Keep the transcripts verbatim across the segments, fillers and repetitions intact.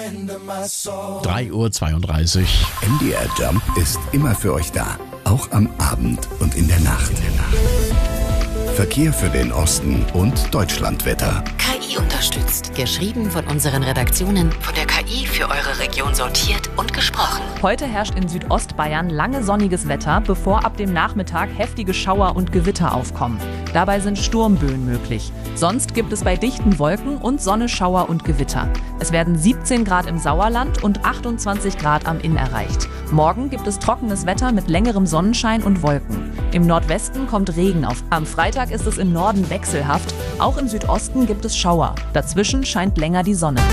drei Uhr zweiunddreißig. M D R Jump ist immer für euch da. Auch am Abend und in der Nacht. Verkehr für den Osten und Deutschlandwetter. K I unterstützt. Geschrieben von unseren Redaktionen, von der K I für eure Region sortiert und gesprochen. Heute herrscht in Südostbayern lange sonniges Wetter, bevor ab dem Nachmittag heftige Schauer und Gewitter aufkommen. Dabei sind Sturmböen möglich. Sonst gibt es bei dichten Wolken und Sonne Schauer und Gewitter. Es werden siebzehn Grad im Sauerland und achtundzwanzig Grad am Inn erreicht. Morgen gibt es trockenes Wetter mit längerem Sonnenschein und Wolken. Im Nordwesten kommt Regen auf. Am Freitag ist es im Norden wechselhaft. Auch im Südosten gibt es Schauer. Dazwischen scheint länger die Sonne.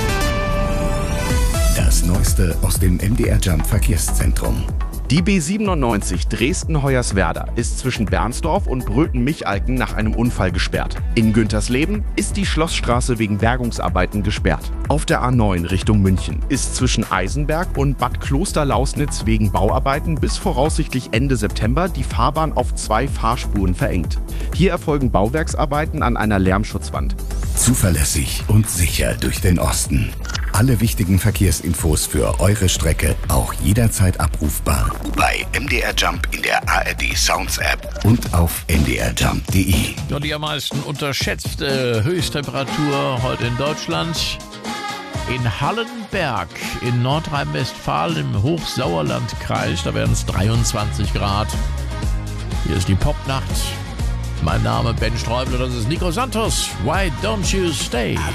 Das Neueste aus dem M D R Jump Verkehrszentrum. Die B siebenundneunzig Dresden-Hoyerswerda ist zwischen Bernsdorf und Bröthen-Michalken nach einem Unfall gesperrt. In Güntersleben ist die Schlossstraße wegen Bergungsarbeiten gesperrt. Auf der A neun Richtung München ist zwischen Eisenberg und Bad Klosterlausnitz wegen Bauarbeiten bis voraussichtlich Ende September die Fahrbahn auf zwei Fahrspuren verengt. Hier erfolgen Bauwerksarbeiten an einer Lärmschutzwand. Zuverlässig und sicher durch den Osten. Alle wichtigen Verkehrsinfos für eure Strecke auch jederzeit abrufbar bei M D R Jump in der A R D Sounds App und auf m d r jump punkt d e. Ja, die am meisten unterschätzte Höchsttemperatur heute in Deutschland. In Hallenberg in Nordrhein-Westfalen im Hochsauerlandkreis, da werden es dreiundzwanzig Grad. Hier ist die Popnacht. Mein Name Ben Streubler, das ist Nico Santos. Why don't you stay?